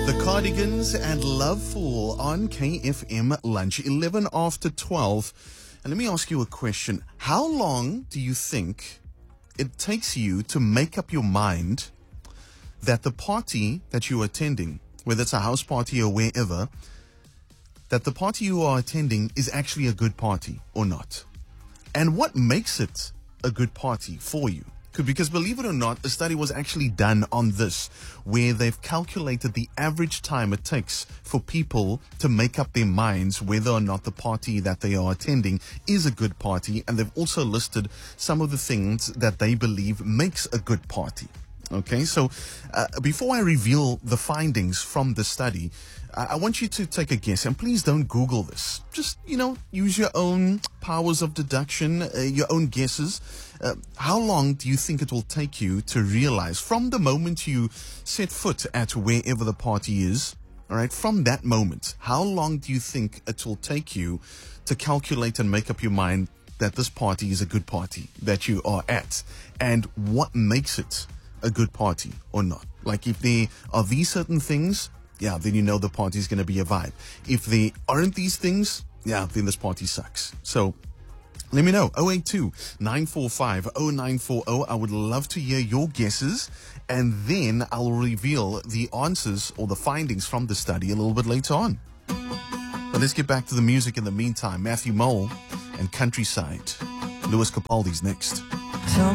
The Cardigans and Love Fool on KFM Lunch, 11 after 12. And let me ask you a question. How long do you think it takes you to make up your mind that the party that you're attending, whether it's a house party or wherever, that the party you are attending is actually a good party or not? And what makes it a good party for you? Because believe it or not, a study was actually done on this, where they've calculated the average time it takes for people to make up their minds whether or not the party that they are attending is a good party. And they've also listed some of the things that they believe makes a good party. Okay, so before I reveal the findings from the study, I want you to take a guess, and please don't Google this. Just, use your own powers of deduction, your own guesses. How long do you think it will take you to realize from the moment you set foot at wherever the party is, all right, from that moment, how long do you think it will take you to calculate and make up your mind that this party is a good party that you are at? And what makes it a good party or not? Like, if there are these certain things, yeah, then you know the party is going to be a vibe. If there aren't these things, yeah, then this party sucks. So let me know. 082-945-0940. I would love to hear your guesses, and then I'll reveal the answers or the findings from the study a little bit later on. But let's get back to the music in the meantime. Matthew Mole and Countryside. Lewis Capaldi's next.